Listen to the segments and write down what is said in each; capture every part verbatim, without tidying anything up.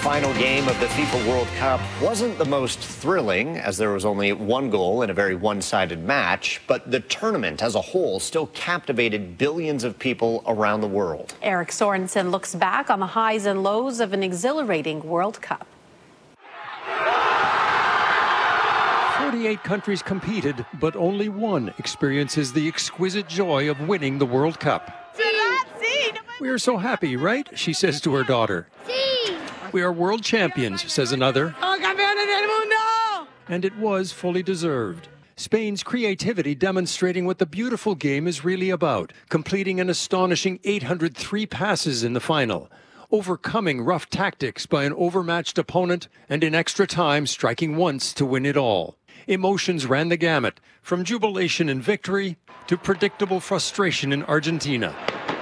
final game of the FIFA World Cup wasn't the most thrilling, as there was only one goal in a very one-sided match, but the tournament as a whole still captivated billions of people around the world. Eric Sorensen looks back on the highs and lows of an exhilarating World Cup. forty-eight countries competed, but only one experiences the exquisite joy of winning the World Cup. We are so happy, right? She says to her daughter. We are world champions, says another. And it was fully deserved. Spain's creativity demonstrating what the beautiful game is really about, completing an astonishing eight hundred three passes in the final, overcoming rough tactics by an overmatched opponent, and in extra time striking once to win it all. Emotions ran the gamut, from jubilation in victory to predictable frustration in Argentina.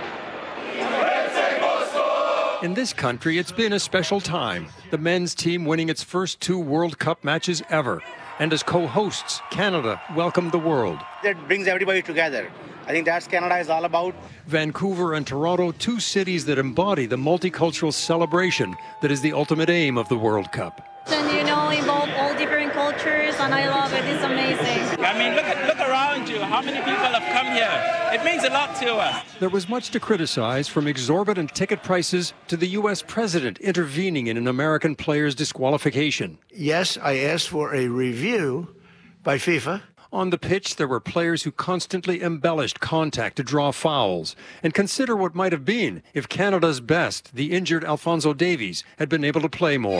In this country, it's been a special time. The men's team winning its first two World Cup matches ever. And as co-hosts, Canada welcomed the world. That brings everybody together. I think that's Canada is all about. Vancouver and Toronto, two cities that embody the multicultural celebration that is the ultimate aim of the World Cup. And you know, involve all different cultures, and I love it. It's amazing. I mean, look at, look around you. How many people have come here? It means a lot to us. There was much to criticize, from exorbitant ticket prices to the U S president intervening in an American player's disqualification. Yes, I asked for a review by FIFA. On the pitch, there were players who constantly embellished contact to draw fouls. And consider what might have been if Canada's best, the injured Alphonso Davies, had been able to play more.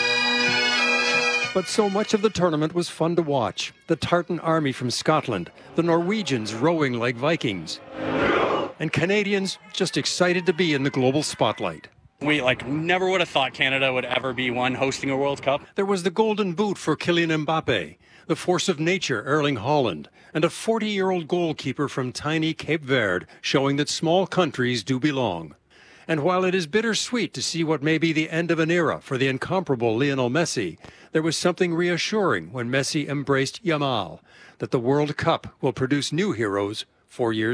But so much of the tournament was fun to watch. The Tartan Army from Scotland, the Norwegians rowing like Vikings, and Canadians just excited to be in the global spotlight. We like never would have thought Canada would ever be one hosting a World Cup. There was the golden boot for Kylian Mbappe, the force of nature Erling Haaland, and a forty-year-old goalkeeper from tiny Cape Verde showing that small countries do belong. And while it is bittersweet to see what may be the end of an era for the incomparable Lionel Messi, there was something reassuring when Messi embraced Yamal, that the World Cup will produce new heroes four years